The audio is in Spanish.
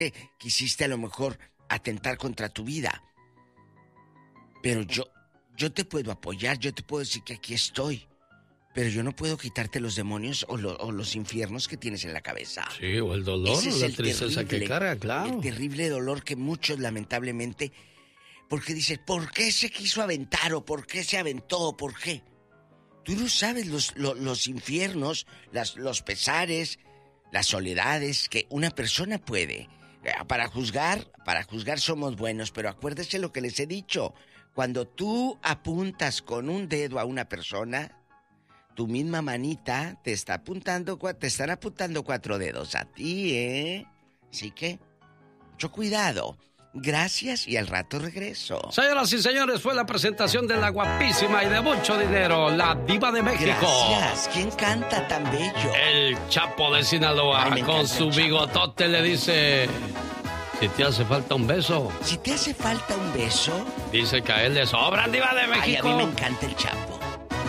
quisiste a lo mejor atentar contra tu vida. Pero yo te puedo apoyar, yo te puedo decir que aquí estoy. Pero yo no puedo quitarte los demonios o los infiernos que tienes en la cabeza. Sí, o el dolor, o la tristeza que carga, claro. El terrible dolor que muchos, lamentablemente, porque dices, ¿por qué se quiso aventar? ¿O por qué se aventó? ¿Por qué? Tú no sabes los infiernos, los pesares, las soledades que una persona puede. Para juzgar somos buenos, pero acuérdese lo que les he dicho. Cuando tú apuntas con un dedo a una persona, tu misma manita te están apuntando 4 dedos a ti, ¿eh? Así que, mucho cuidado. Gracias y al rato regreso. Señoras y señores, fue la presentación de la guapísima y de mucho dinero, la Diva de México. Gracias. ¿Quién canta tan bello? El Chapo de Sinaloa. Ay, con su bigotote le dice: si te hace falta un beso. Si te hace falta un beso. Dice que a él le sobran, Diva de México. Ay, a mí me encanta el Chapo.